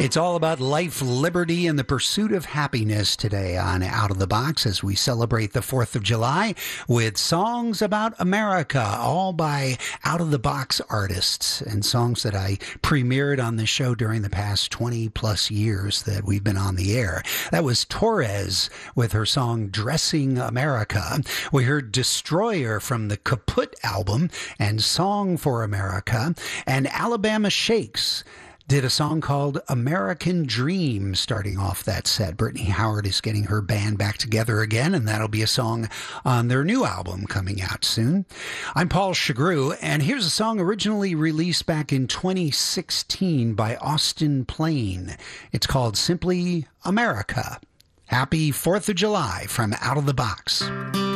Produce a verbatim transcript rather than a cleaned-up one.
It's all about life, liberty, and the pursuit of happiness today on Out of the Box as we celebrate the fourth of July with songs about America, all by out-of-the-box artists and songs that I premiered on the show during the past twenty plus years that we've been on the air. That was Torres with her song Dressing America. We heard Destroyer from the Kaput album and Song for America, and Alabama Shakes did a song called American Dream starting off that set. Brittany Howard is getting her band back together again, and that'll be a song on their new album coming out soon. I'm Paul Chagru, and here's a song originally released back in twenty sixteen by Austin Plain. It's called Simply America. Happy fourth of July from Out of the Box.